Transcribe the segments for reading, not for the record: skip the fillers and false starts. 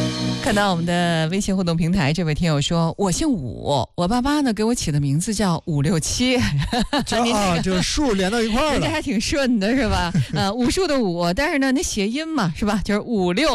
看到我们的微信互动平台，这位听友说：“我姓武，我爸妈呢给我起的名字叫567。 这数连到一块儿了， 这还挺顺的是吧？武术的武，但是呢，那谐音嘛是吧？就是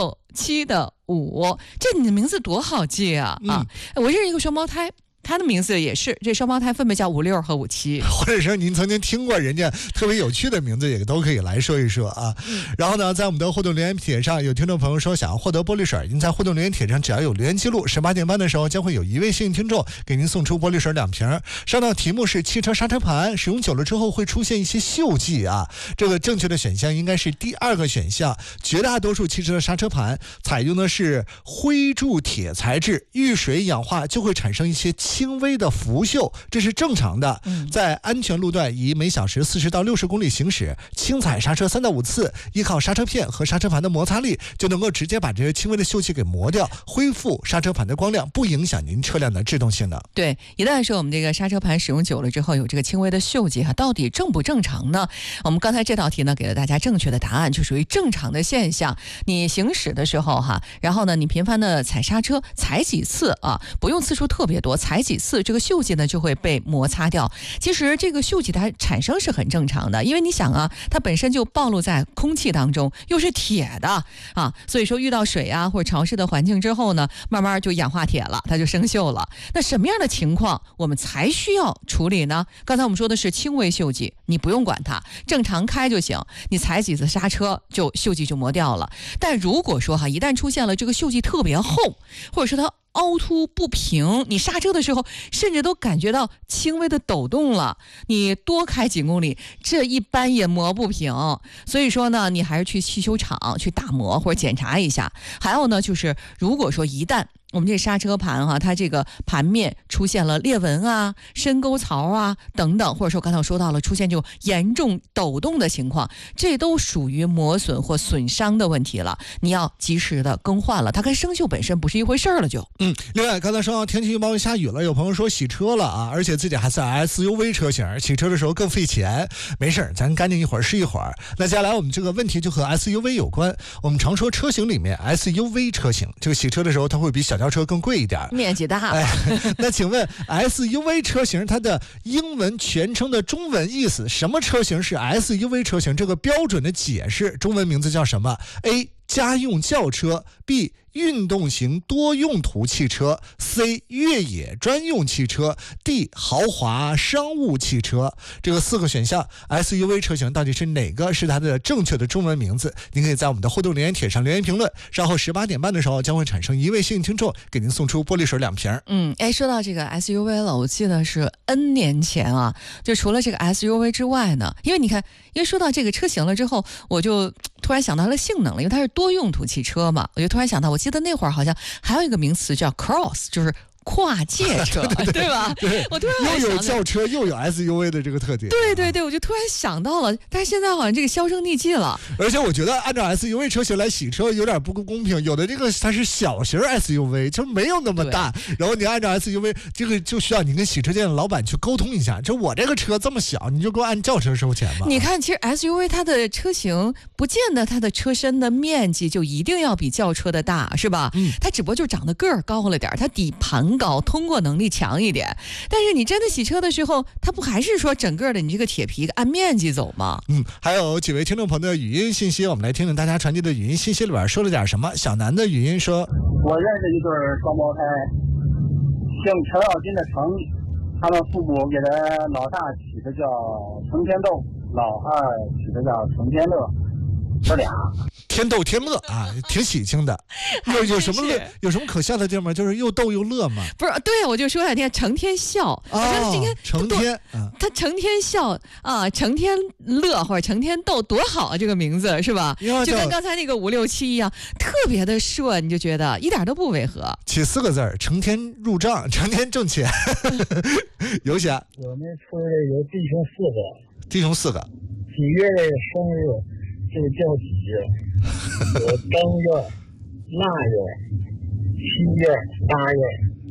567的5，这你的名字多好记啊！我认识一个双胞胎。他的名字也是，这双胞胎分别叫56和57， 或者是您曾经听过人家特别有趣的名字，也都可以来说一说啊。然后呢，在我们的互动留言帖上，有听众朋友说想要获得玻璃水，您在互动留言帖上只要有留言记录，18点半的时候将会有一位幸运听众给您送出玻璃水2瓶。上到题目是汽车刹车盘使用久了之后会出现一些锈迹啊，这个正确的选项应该是第2个选项。绝大多数汽车的刹车盘采用的是灰铸铁材质，遇水氧化就会产生一些轻微的腐朽，这是正常的。在安全路段以每小时40到60公里行驶，轻踩刹车3到5次，依靠刹车片和刹车盘的摩擦力，就能够直接把这些轻微的锈迹给磨掉，恢复刹车盘的光亮，不影响您车辆的制动性能。 对，一旦说我们这个刹车盘使用久了之后有这个轻微的锈迹到底正不正常呢？我们刚才这道题呢给了大家正确的答案，就属于正常的现象。你行驶的时候然后呢你频繁的踩刹车，踩几次不用次数特别多，踩几次这个锈迹呢就会被摩擦掉。其实这个锈迹它产生是很正常的，因为你想它本身就暴露在空气当中，又是铁的所以说遇到水或者潮湿的环境之后呢，慢慢就氧化铁了，它就生锈了。那什么样的情况我们才需要处理呢？刚才我们说的是轻微锈迹，你不用管它，正常开就行，你踩几次刹车就锈迹就磨掉了。但如果说一旦出现了这个锈迹特别厚，或者是它凹凸不平，你刹车的时候甚至都感觉到轻微的抖动了，你多开几公里这一般也磨不平。所以说呢，你还是去汽修厂去打磨或者检查一下。还有呢，就是如果说一旦我们这刹车盘它这个盘面出现了裂纹深沟槽等等，或者说刚才我说到了出现这种严重抖动的情况，这都属于磨损或损伤的问题了，你要及时的更换了，它跟生锈本身不是一回事了就。 另外刚才说到天气预报下雨了，有朋友说洗车了而且自己还是 SUV 车型，洗车的时候更费钱，没事咱干净一会儿是一会儿。那接下来我们这个问题就和 SUV 有关，我们常说车型里面 SUV 车型这个洗车的时候它会比小轿车更贵一点， 面积大。 那请问 SUV 车型它的英文全称的中文意思，什么车型是 SUV 车型？这个标准的解释中文名字叫什么？ A 家用轿车， B 运动型多用途汽车， C 越野专用汽车， D 豪华商务汽车。这个4个选项 SUV 车型到底是哪个是它的正确的中文名字？您可以在我们的互动留言帖上留言评论，稍后18点半的时候将会产生一位幸运听众给您送出玻璃水2瓶。 说到这个 SUV 了，我记得是 N 年前就除了这个 SUV 之外呢，因为说到这个车型了之后，我就突然想到了性能了，因为它是多用途汽车嘛，我就突然想到，我记得那会儿好像还有一个名词叫 cross， 就是跨界车，对吧？ 对， 我突然又有轿车又有 SUV 的这个特点。 对，我就突然想到了，但是现在好像这个销声匿迹了。 而且我觉得按照 SUV 车型来洗车有点不公平，有的这个它是小型 SUV， 就没有那么大，然后你按照 SUV 这个就需要你跟洗车店的老板去沟通一下，就我这个车这么小，你就给我按轿车收钱吧。 你看，其实 SUV 它的车型不见得它的车身的面积就一定要比轿车的大，是吧？它只不过就长得个儿高了点，它底盘高，通过能力强一点。但是你真的洗车的时候，它不还是说整个的你这个铁皮按面积走吗？ 还有几位听众朋友的语音信息，我们来听听大家传递的语音信息里边说了点什么。小南的语音说： 我认识一对双胞胎，姓程咬金的程，他们父母给他老大起的叫程天斗，老二起的叫程天乐，这俩天斗天乐挺喜庆的。有什么乐？有什么可笑的地方吗？就是又逗又乐嘛。 不是，对，我就说两天成天笑，我觉得今天成天他成天笑成天乐或者成天逗，多好啊！这个名字是吧？就跟刚才那个567一样，特别的顺，你就觉得一点都不违和。 起4个字，成天入账，成天挣钱。游侠， 我们村里有弟兄4个，几月的生日就叫几月，有正月、腊月、7月、8月、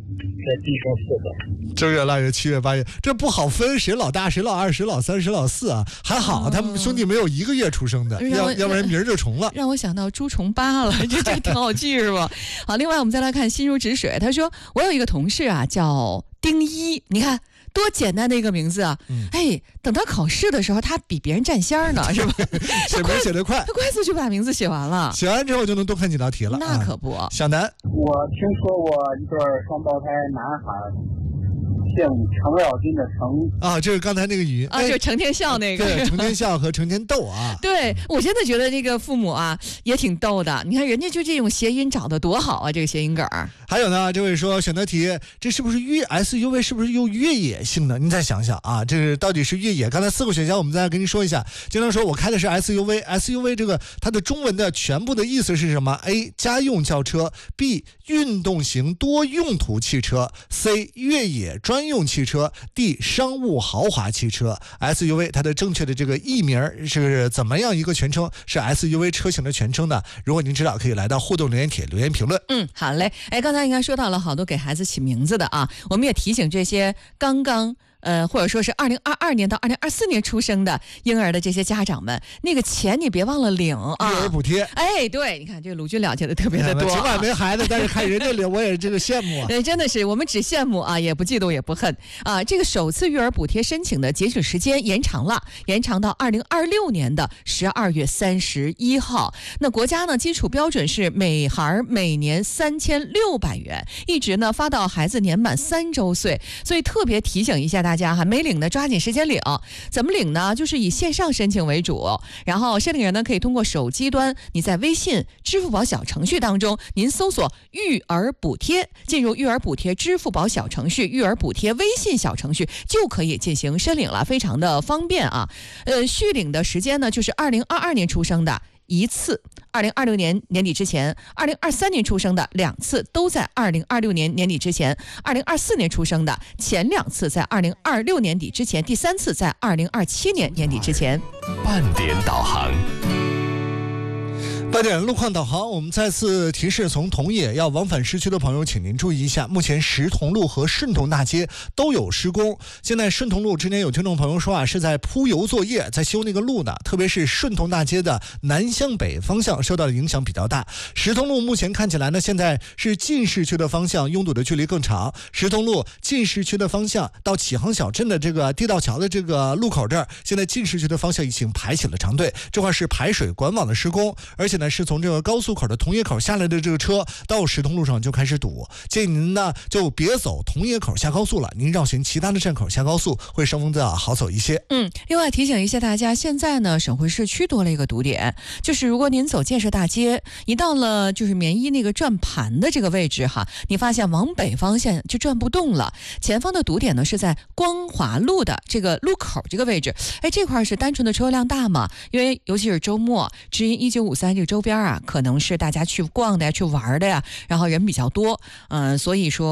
弟兄4个。 正月、腊月、7月、8月，这不好分谁老大谁老二谁老三谁老四啊？还好他们兄弟没有一个月出生的，要不然名儿就重了。 让我想到猪虫8了，这挺好记是吧？好，另外我们再来看心如止水，他说我有一个同事啊叫丁一，你看多简单的一个名字啊！哎，等到考试的时候，他比别人占先呢，是吧？ 写名写得快， 他快速就把名字写完了， 写完之后就能多看几道题了。 那可不。 小南， 我听说过一对双胞胎男孩。姓程咬金的程啊，就是刚才那个语音啊，就是程天笑那个， 对，程天笑和程天斗啊。 对，我真的觉得这个父母啊也挺逗的，你看人家就这种谐音找的多好啊，这个谐音梗。 还有呢，这位说选择题，这是不是SUV 是不是有越野性的？您再想想啊，这是到底是越野？刚才4个选项我们再跟您说一下。经常说我开的是 SUV 这个它的中文的全部的意思是什么 ？A. 家用轿车 ，B. 运动型多用途汽车 ，C. 越野专用汽车 ，D. 商务豪华汽车。SUV 它的正确的这个译名是怎么样一个全称？是 SUV 车型的全称呢？如果您知道，可以来到互动留言帖留言评论。 好嘞。哎，刚才应该说到了好多给孩子起名字的啊，我们也提醒这些刚刚或者说是2022年到2024年出生的婴儿的这些家长们，那个钱你别忘了领啊！ 育儿补贴。 哎，对，你看这个卢军了解的特别的多。 尽管没孩子，但是看人家领，我也这个羡慕啊。 对，真的是我们只羡慕啊，也不嫉妒，也不恨啊。这个首次育儿补贴申请的截止时间延长了，延长到2026年的12月31号。那国家呢基础标准是每孩每年3600元，一直呢发到孩子年满3周岁。所以特别提醒一下大家哈，没领的抓紧时间领。怎么领呢？就是以线上申请为主，然后申领人呢可以通过手机端，你在微信、支付宝小程序当中，您搜索育儿补贴，进入育儿补贴支付宝小程序、育儿补贴微信小程序，就可以进行申领了，非常的方便啊。续领的时间呢就是2022年出生的1次，2026年年底之前，2023年出生的2次都在2026年年底之前，2024年出生的前2次在2026年底之前，第3次在2027年年底之前。 半点导航。 8点路况导航，我们再次提示，从同业要往返市区的朋友，请您注意一下，目前石桐路和顺通大街都有施工。现在顺通路之前有听众朋友说啊，是在铺油作业，在修那个路呢，特别是顺通大街的南向北方向受到的影响比较大。石通路目前看起来呢，现在是进市区的方向拥堵的距离更长。石通路进市区的方向到启航小镇的这个地道桥的这个路口这儿，现在进市区的方向已经排起了长队，这块是排水管网的施工，而且呢是从这个高速口的同业口下来的这个车到石通路上就开始堵，建议您呢就别走同业口下高速了，您绕行其他的站口下高速会稍微的好走一些。 另外提醒一下大家，现在呢省会市区多了一个堵点，就是如果您走建设大街，一到了就是棉衣那个转盘的这个位置哈，你发现往北方向就转不动了，前方的堵点呢是在光华路的这个路口这个位置。哎，这块是单纯的车辆大嘛？因为尤其是周末，知音1953这个周边啊，可能是大家去逛的呀、去玩的呀，然后人比较多，所以说。